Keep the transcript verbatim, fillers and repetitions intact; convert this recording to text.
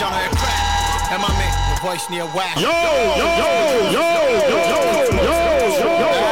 on her crack. And my man, the voice near whack. Yo, yo, yo, yo.